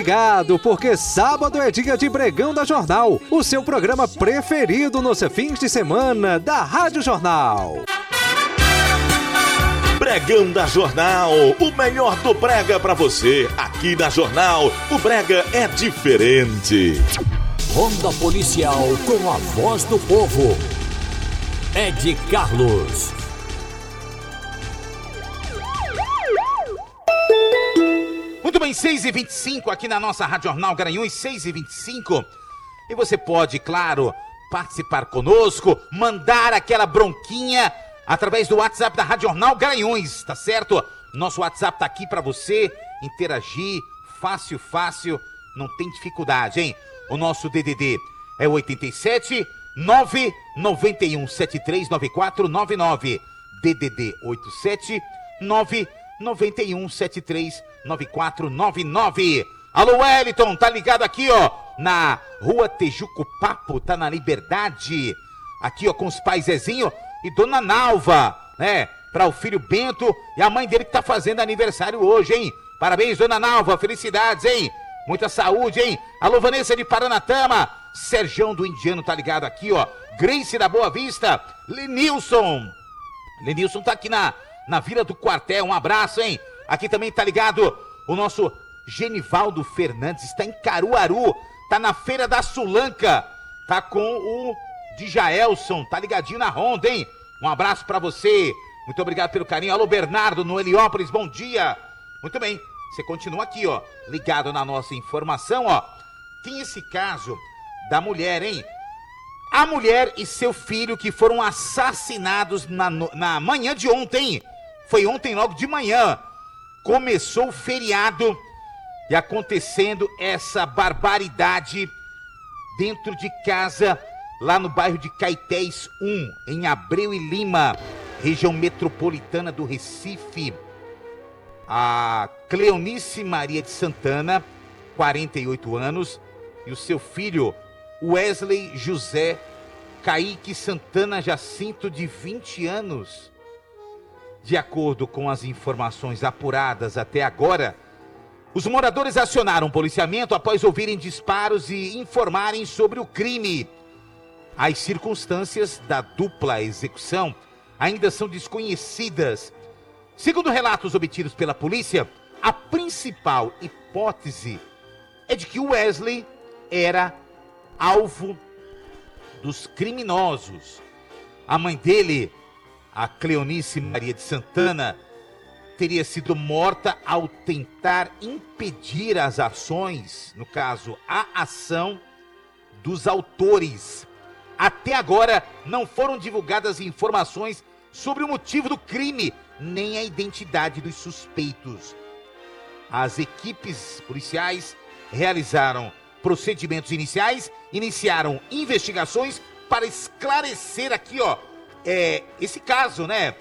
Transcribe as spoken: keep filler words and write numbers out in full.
ligado, porque sábado é dia de Pregão da Jornal, o seu programa preferido nos fins de semana da Rádio Jornal. Pregão da Jornal, o melhor do brega pra você. Aqui na Jornal, o brega é diferente. Ronda Policial com a voz do povo. Ed Carlos. Muito bem, seis e vinte e cinco aqui na nossa Rádio Jornal Garanhuns, seis e vinte e cinco. E você pode, claro, participar conosco, mandar aquela bronquinha através do WhatsApp da Rádio Jornal Garanhuns, tá certo? Nosso WhatsApp tá aqui pra você interagir, fácil, fácil, não tem dificuldade, hein? O nosso D D D é oito sete nove nove um sete três nove quatro nove nove. D D D oito sete nove nove um sete três nove quatro nove nove. Alô, Wellington, tá ligado aqui, ó, na Rua Tejuco Papo, tá na Liberdade. Aqui, ó, com os pais Zezinho e Dona Nalva, né? Para o filho Bento e a mãe dele que tá fazendo aniversário hoje, hein? Parabéns, Dona Nalva, felicidades, hein? Muita saúde, hein? Alô, Vanessa de Paranatama, Serjão do Indiano tá ligado aqui, ó. Grace da Boa Vista, Lenilson. Lenilson tá aqui na, na Vila do Quartel, um abraço, hein? Aqui também tá ligado o nosso Genivaldo Fernandes, está em Caruaru, tá na Feira da Sulanca, tá com o Djaelson, tá ligadinho na Ronda, hein? Um abraço pra você, muito obrigado pelo carinho. Alô, Bernardo, no Heliópolis, bom dia. Muito bem, você continua aqui, ó, ligado na nossa informação, ó. Tem esse caso da mulher, hein? A mulher e seu filho que foram assassinados na, na manhã de ontem. Foi ontem logo de manhã. Começou o feriado e acontecendo essa barbaridade dentro de casa, lá no bairro de Caetés um, em Abreu e Lima, região metropolitana do Recife. A Cleonice Maria de Santana, quarenta e oito anos, e o seu filho Wesley José Kaique Santana Jacinto, de vinte anos. De acordo com as informações apuradas até agora, os moradores acionaram o policiamento após ouvirem disparos e informarem sobre o crime. As circunstâncias da dupla execução ainda são desconhecidas. Segundo relatos obtidos pela polícia, a principal hipótese é de que o Wesley era alvo dos criminosos. A mãe dele, a Cleonice Maria de Santana, teria sido morta ao tentar impedir as ações, no caso, a ação dos autores. Até agora, não foram divulgadas informações sobre o motivo do crime, nem a identidade dos suspeitos. As equipes policiais realizaram procedimentos iniciais, iniciaram investigações para esclarecer aqui, ó, é, esse caso, né?